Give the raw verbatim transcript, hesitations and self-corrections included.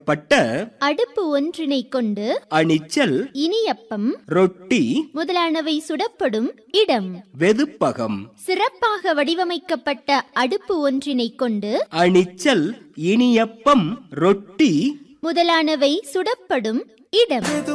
பட்ட அடுப்பு ஒன்றினை கொண்டு அணிச்சல் இனியப்பம் ரொட்டி முதலானவை சுடப்படும் இடம். வெதுப்பகம் சிறப்பாக வடிவமைக்கப்பட்ட அடுப்பு ஒன்றினை கொண்டு அணிச்சல் இனியப்பம் ரொட்டி முதலானவை சுடப்படும் இடம்.